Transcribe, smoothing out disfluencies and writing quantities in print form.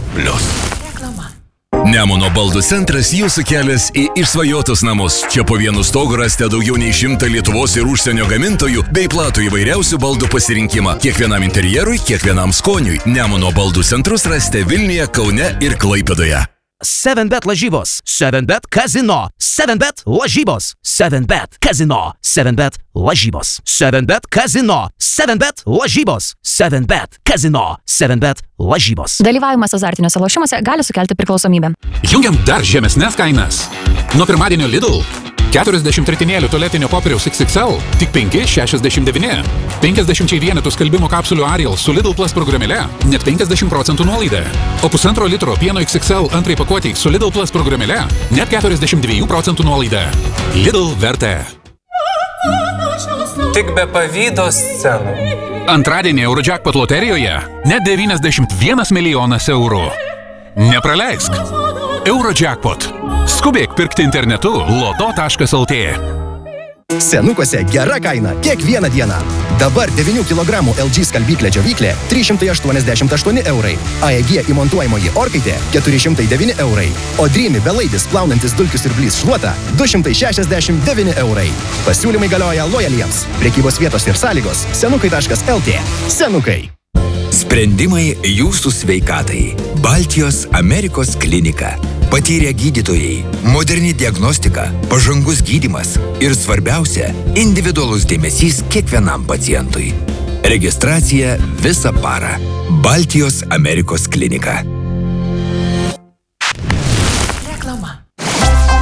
Nemuno baldų centras jūsų kelias į išsvajotus namus. Čia po vienu stogu rasite daugiau nei 100 Lietuvos ir užsienio gamintojų bei platų įvairiausių baldų pasirinkimą. Kiekvienam interjerui, kiekvienam skoniui. Nemuno baldų centrus rasite Vilniuje, Kaune ir Klaipėdoje. 7bet lažybos, 7bet kazino, 7bet lažybos, 7bet kazino, 7bet lažybos, 7bet kazino, 7bet lažybos, 7bet kazino, 7bet lažybos. Dalyvavimas azartiniuose lošimuose gali sukelti priklausomybę. Jungiam dar žemesnes kainas. Nuo pirmadienio Lidl 40 ritinėlių tualetinio popieriaus XXL tik 5,69. 50 vienetų skalbimo kapsulių Ariel su Lidl Plus programėle net 50% nuolaida. O 1,5 litro pieno XXL antrai pakuotei su Lidl Plus programėle net 42% nuolaida. Lidl vertė. Tik be pavydo scenų. Antradienį Eurojackpot loterijoje net 91 milijonas eurų. Nepraleisk. Eurojackpot. Skubėk pirkti internetu loto.lt. Senukuose gera kaina kiekvieną dieną. Dabar 9 kg LG skalbyklė džiovyklė 388 eurai. AEG įmontuojamoji orkaitė 409 eurai. O Dreamy belaidis plaunantis dulkių siurblys šluota 269 eurai. Pasiūlymai galioja lojaliems. Prekybos vietos ir sąlygos senukai.lt. Senukai. Sprendimai jūsų sveikatai. Baltijos Amerikos klinika. Patyrę gydytojai, moderni diagnostika, pažangus gydymas ir svarbiausia – individualus dėmesys kiekvienam pacientui. Registracija visą parą. Baltijos Amerikos klinika.